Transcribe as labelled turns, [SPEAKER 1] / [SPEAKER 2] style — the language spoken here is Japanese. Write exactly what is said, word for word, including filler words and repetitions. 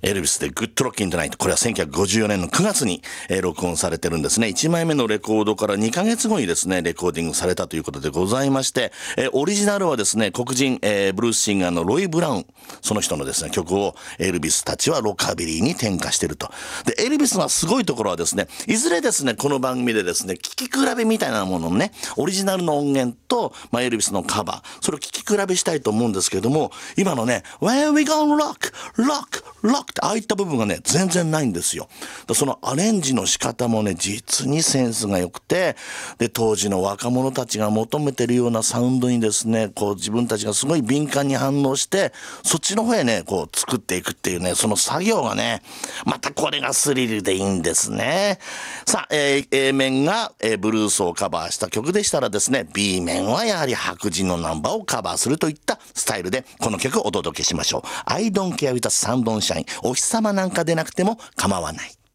[SPEAKER 1] エルビスでグッドロッキントナイト。これはせんきゅうひゃくごじゅうよねんのくがつに、えー、録音されてるんですね。いちまいめのレコードからにかげつごにですね、レコーディングされたということでございまして、えー、オリジナルはですね、黒人、えー、ブルースシンガーのロイ・ブラウン。その人のですね、曲をエルビスたちはロカビリーに転化してると。で、エルビスがすごいところはですね、いずれですね、この番組でですね、聴き比べみたいなものをね、オリジナルの音源と、まあ、エルビスのカバー、それを聴き比べしたいと思うんですけれども、今のね、Where we gonna rock, rock, rock ってああいった部分がね、全然ないんですよ。そのアレンジの仕方もね、実にセンスが良くて、で、当時の若者たちが求めてるようなサウンドにですね、こう自分たちがすごい敏感に反応して、そっちの方へね、こう作っていくっていうね、その作業がね、またこれがスリルでいいんですね。さあ、えー、A 面が、えー、ブルースをカバーした曲でしたらですね、B 面はやはり白人のナンバーをカバーするといったスタイルで、この曲をお届けしましょう。I don't care with the sun don't shine。お日様なんかでなくても構わない。